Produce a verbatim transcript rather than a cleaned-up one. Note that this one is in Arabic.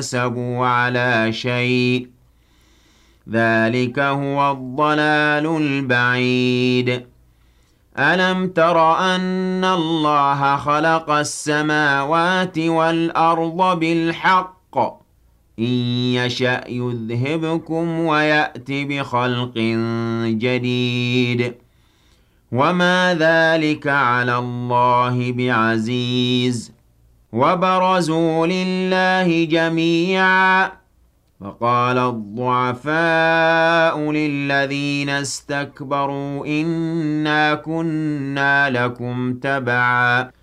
حسبوا على شيء ذلك هو الضلال البعيد ألم تر أن الله خلق السماوات والأرض بالحق إن يشأ يذهبكم ويأت بخلق جديد وما ذلك على الله بعزيز وبرزوا لله جميعا فقال الضعفاء للذين استكبروا إنا كنا لكم تبعا